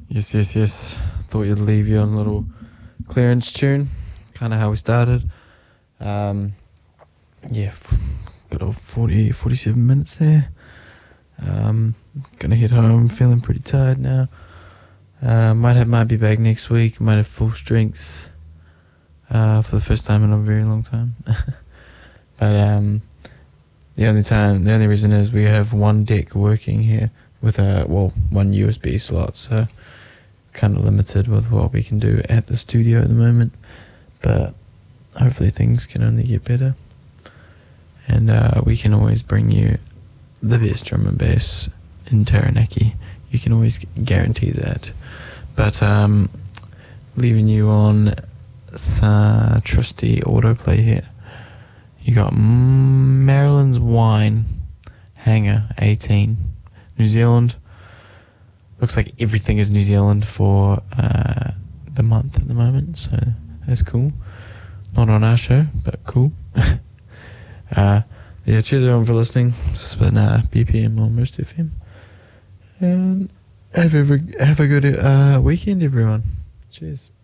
Yes. Thought you'd leave you on a little clearance tune, kind of how we started. Um, yeah, got all 47 minutes there. Gonna head home, feeling pretty tired now. Might be back next week. Might have full strength for the first time in a very long time. But the only reason is we have one deck working here with one USB slot, so kind of limited with what we can do at the studio at the moment. But hopefully things can only get better, and we can always bring you the best drum and bass in Taranaki. You can always guarantee that. But leaving you on trusty autoplay here. You got Maryland's Wine, Hanger 18, New Zealand. Looks like everything is New Zealand for the month at the moment, so that's cool. Not on our show, but cool. Cheers everyone for listening. This has been BPM on Most FM. And have a good weekend, everyone. Cheers.